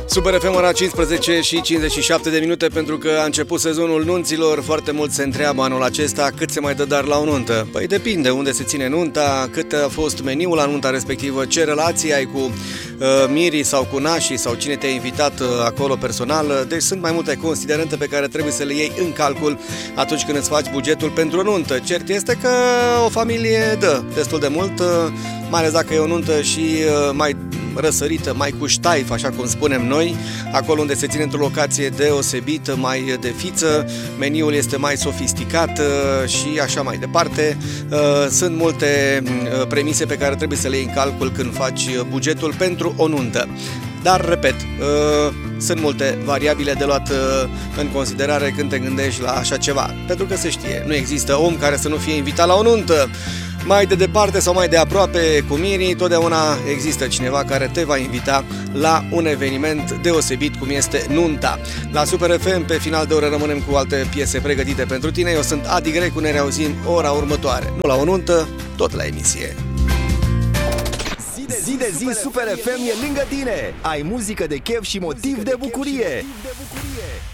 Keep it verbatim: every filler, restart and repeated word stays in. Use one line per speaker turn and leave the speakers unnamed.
Super F M, ora cincisprezece și cincizeci și șapte de minute, pentru că a început sezonul nunților. Foarte mult se întreabă anul acesta cât se mai dă dar la o nuntă. Păi depinde unde se ține nunta, cât a fost meniul la nunta respectivă, ce relație ai cu uh, mirii sau cu nașii sau cine te-a invitat uh, acolo personal. Deci sunt mai multe considerente pe care trebuie să le iei în calcul atunci când îți faci bugetul pentru o nuntă. Cert este că o familie dă destul de mult, uh, mai ales dacă e o nuntă și uh, mai răsărită, mai cu ștaif, așa cum spunem noi, acolo unde se ține într-o locație deosebită, mai de fiță, meniul este mai sofisticat și așa mai departe. Sunt multe premise pe care trebuie să le iei în calcul când faci bugetul pentru o nuntă. Dar, repet, sunt multe variabile de luat în considerare când te gândești la așa ceva. Pentru că se știe, nu există om care să nu fie invitat la o nuntă. Mai de departe sau mai de aproape cu mirii, totdeauna există cineva care te va invita la un eveniment deosebit cum este nunta. La Super F M, pe final de oră, rămânem cu alte piese pregătite pentru tine. Eu sunt Adi Grecu, ne reauzim ora următoare. Nu la o nuntă, tot la emisie.
Zi de zi, Super F M e lângă tine. Ai muzică de chef și motiv de bucurie.